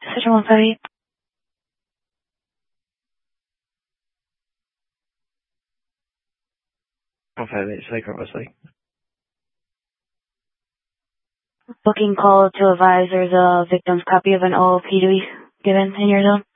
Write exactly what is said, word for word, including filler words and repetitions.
Decision one five eight. one five eight, Psycho Wesley. Booking call to advise there's a victim's copy of an O O P to be given in your zone.